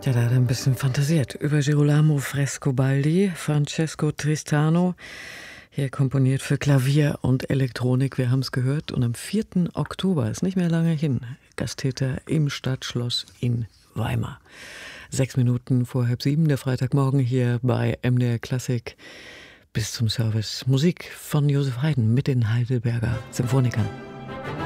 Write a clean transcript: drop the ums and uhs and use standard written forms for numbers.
Ja, da hat er ein bisschen fantasiert über Girolamo Frescobaldi, Francesco Tristano, hier komponiert für Klavier und Elektronik, wir haben es gehört. Und am 4. Oktober, ist nicht mehr lange hin, gastiert er im Stadtschloss in Weimar. 6 Minuten vor 6:30, der Freitagmorgen hier bei MDR Klassik. Bis zum Service. Musik von Josef Haydn mit den Heidelberger Symphonikern.